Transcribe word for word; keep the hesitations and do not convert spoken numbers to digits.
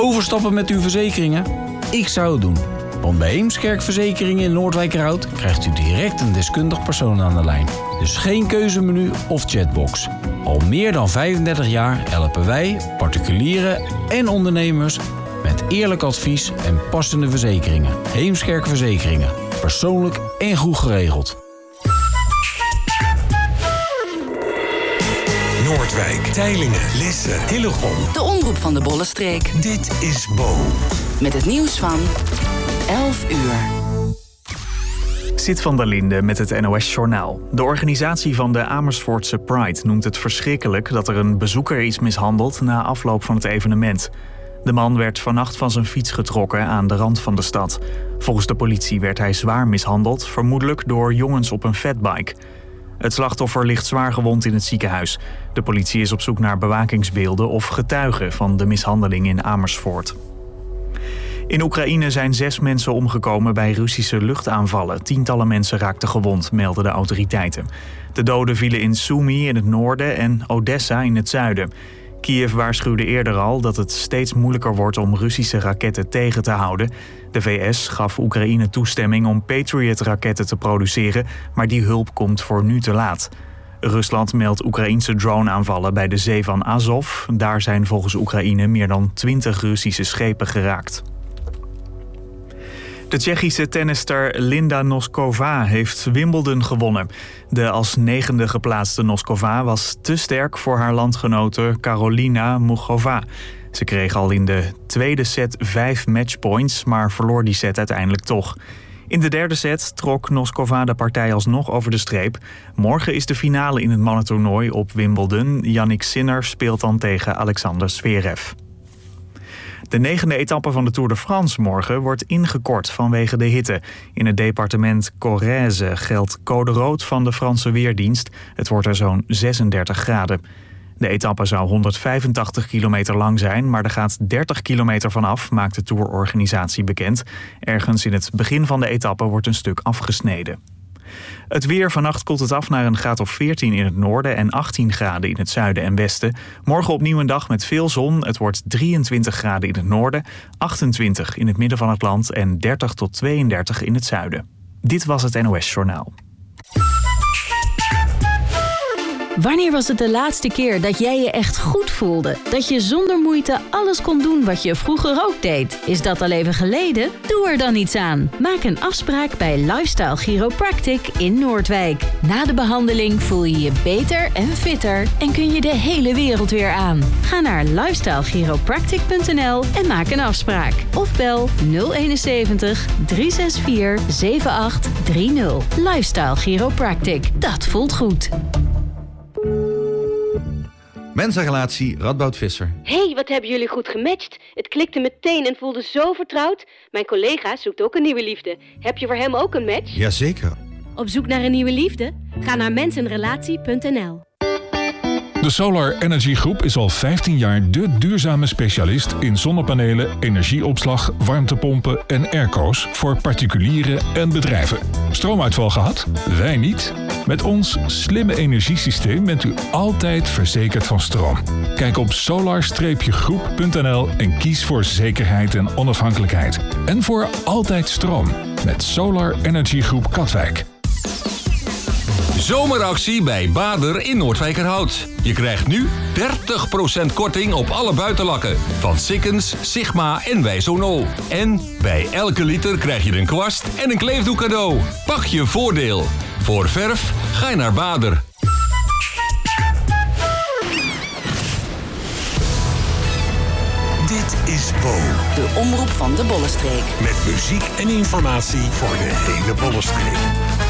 Overstappen met uw verzekeringen? Ik zou het doen. Want bij Heemskerk Verzekeringen in Noordwijkerhout krijgt u direct een deskundig persoon aan de lijn. Dus geen keuzemenu of chatbox. Al meer dan vijfendertig jaar helpen wij, particulieren en ondernemers met eerlijk advies en passende verzekeringen. Heemskerk Verzekeringen. Persoonlijk en goed geregeld. Noordwijk, Teylingen, Lisse, Hillegom. De omroep van de Bollenstreek. Dit is Bo. Met het nieuws van elf uur. Sid van der Linde met het N O S-journaal. De organisatie van de Amersfoortse Pride noemt het verschrikkelijk dat er een bezoeker is mishandeld na afloop van het evenement. De man werd vannacht van zijn fiets getrokken aan de rand van de stad. Volgens de politie werd hij zwaar mishandeld, vermoedelijk door jongens op een fatbike. Het slachtoffer ligt zwaar gewond in het ziekenhuis. De politie is op zoek naar bewakingsbeelden of getuigen van de mishandeling in Amersfoort. In Oekraïne zijn zes mensen omgekomen bij Russische luchtaanvallen. Tientallen mensen raakten gewond, melden de autoriteiten. De doden vielen in Sumy in het noorden en Odessa in het zuiden. Kiev waarschuwde eerder al dat het steeds moeilijker wordt om Russische raketten tegen te houden. De V S gaf Oekraïne toestemming om Patriot-raketten te produceren, maar die hulp komt voor nu te laat. Rusland meldt Oekraïense drone-aanvallen bij de zee van Azov. Daar zijn volgens Oekraïne meer dan twintig Russische schepen geraakt. De Tsjechische tennister Linda Noskova heeft Wimbledon gewonnen. De als negende geplaatste Noskova was te sterk voor haar landgenote Karolina Muchova. Ze kreeg al in de tweede set vijf matchpoints, maar verloor die set uiteindelijk toch. In de derde set trok Noskova de partij alsnog over de streep. Morgen is de finale in het mannentoernooi op Wimbledon. Jannik Sinner speelt dan tegen Alexander Zverev. De negende etappe van de Tour de France morgen wordt ingekort vanwege de hitte. In het departement Corrèze geldt code rood van de Franse Weerdienst. Het wordt er zo'n zesendertig graden. De etappe zou honderdvijfentachtig kilometer lang zijn, maar er gaat dertig kilometer vanaf, maakt de tourorganisatie bekend. Ergens in het begin van de etappe wordt een stuk afgesneden. Het weer, vannacht koelt het af naar een graad of veertien in het noorden en achttien graden in het zuiden en westen. Morgen opnieuw een dag met veel zon. Het wordt drieëntwintig graden in het noorden, achtentwintig in het midden van het land en dertig tot tweeëndertig in het zuiden. Dit was het N O S-journaal. Wanneer was het de laatste keer dat jij je echt goed voelde? Dat je zonder moeite alles kon doen wat je vroeger ook deed? Is dat al even geleden? Doe er dan iets aan. Maak een afspraak bij Lifestyle Chiropractic in Noordwijk. Na de behandeling voel je je beter en fitter en kun je de hele wereld weer aan. Ga naar lifestyle chiropractic punt n l en maak een afspraak. Of bel nul eenenzeventig, drie zes vier, zeven acht drie nul. Lifestyle Chiropractic. Dat voelt goed. Mensa-relatie Radboud Visser. Hey, wat hebben jullie goed gematcht. Het klikte meteen en voelde zo vertrouwd. Mijn collega zoekt ook een nieuwe liefde. Heb je voor hem ook een match? Jazeker. Op zoek naar een nieuwe liefde? Ga naar mensenrelatie punt n l. De Solar Energy Groep is al vijftien jaar de duurzame specialist in zonnepanelen, energieopslag, warmtepompen en airco's voor particulieren en bedrijven. Stroomuitval gehad? Wij niet. Met ons slimme energiesysteem bent u altijd verzekerd van stroom. Kijk op solar groep punt n l en kies voor zekerheid en onafhankelijkheid. En voor altijd stroom met Solar Energy Groep Katwijk. Zomeractie bij Bader in Noordwijkerhout. Je krijgt nu dertig procent korting op alle buitenlakken. Van Sikkens, Sigma en Wijzonol. En bij elke liter krijg je een kwast en een kleefdoek cadeau. Pak je voordeel. Voor verf ga je naar Bader. Dit is Bo. De omroep van de Bollenstreek. Met muziek en informatie voor de hele Bollenstreek.